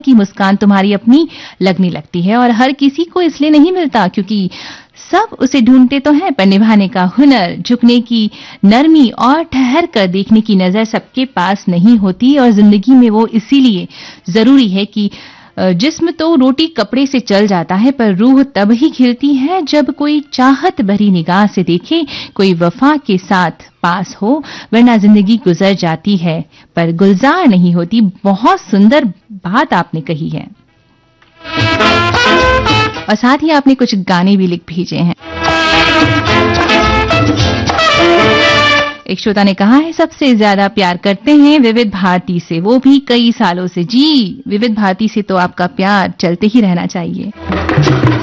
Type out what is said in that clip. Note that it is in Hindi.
की मुस्कान तुम्हारी अपनी लगने लगती है और हर किसी को इसलिए नहीं मिलता क्योंकि सब उसे ढूंढते तो हैं, पर निभाने का हुनर, झुकने की नरमी और ठहर कर देखने की नजर सबके पास नहीं होती। और जिंदगी में वो इसीलिए जरूरी है कि जिस्म तो रोटी कपड़े से चल जाता है, पर रूह तब ही खिलती है जब कोई चाहत भरी निगाह से देखे, कोई वफा के साथ पास हो, वरना जिंदगी गुजर जाती है पर गुलजार नहीं होती। बहुत सुंदर बात आपने कही है और साथ ही आपने कुछ गाने भी लिख भेजे हैं। एक श्रोता ने कहा है सबसे ज्यादा प्यार करते हैं विविध भारती से, वो भी कई सालों से। जी, विविध भारती से तो आपका प्यार चलते ही रहना चाहिए।